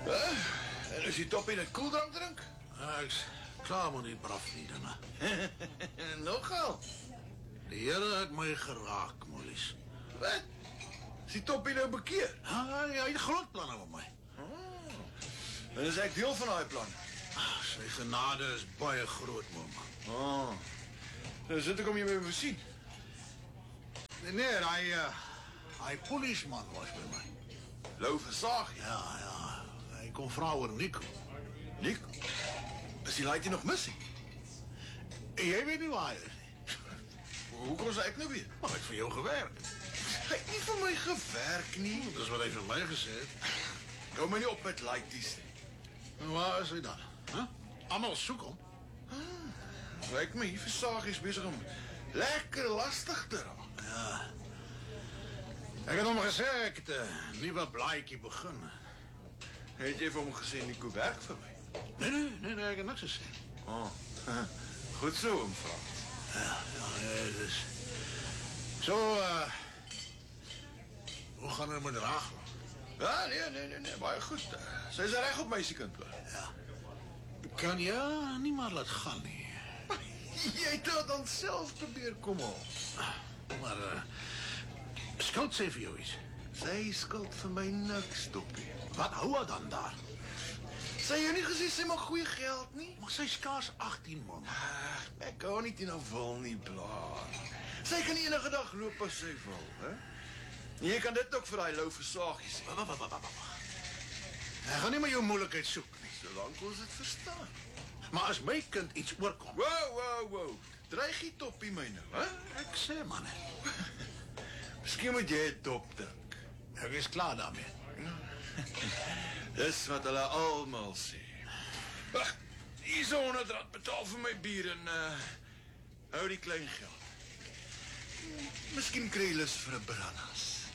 En is die Toppie net koeldrank drink? Ek's klaar met die braf nie, dinge. Nogal. Die Here het my geraak, Mollies. Wat? Is die Toppie nou bekeer? Hy het groot planne met my. En is ek deel van die plan? Sy genade is baie groot, mamma. Nou sit ek om jy mee te sien. Nee, hy polisman was by my. Lou Versaag, ja. Ja, hy kom vra oor Nico. Nico? Is die laaitjie nog missing? Jy weet nie waar hy is nie. Hoekom sê ek nou weer? Maar hy het vir jou gewerk. Hy het nie vir my gewerk nie. Dis wat hy vir my gesê het. Hou my nie op met laaitjies nie. En waar is hy dan? Almal soek hom. Lyk my, hier Versaag is besig om lekker lastig te raak. Ja. Ek het hom gesê ek het 'n nuwe blaadjie begin. Het jy vir hom gesê Nico werk vir my? Nee, ek het niks gesê. Goed so, oom Frans. Ja, dus. Zo, hoe gaan we met Rachel? Ja, nee, baie goed. Sy is reg op meisiekind, hoor. Ja. Kan jy nie maar laat gaan nie. Jy het dit dan self probeer kom al. Maar, skuld sê vir jou iets. Sy skuld vir my niks, Toppie. Wat hou haar dan daar? Sy jy nie gesê sy maak goeie geld nie? Maar sy is skaars 18, man. Ek kan nie teen haar wil nie, blaar. Sy kan enige dag loop as sy wil, hè? Jy kan dit ook vir daai Lou Versaagie sê. Wag. Ek gaan nie met jou moeilikheid soek nie. Solank ons dit verstaan. Maar as my kind iets oorkom... Wow. Dreig jy Toppie my nou, hè? Ek sê, man. Miskien moet jy het dop dink. Ek is klaar daarmee. Dis wat hulle almal sê. Hier is R100 betaal vir my bier en hou die klein geld. Miskien kry jy lus vir 'n branas.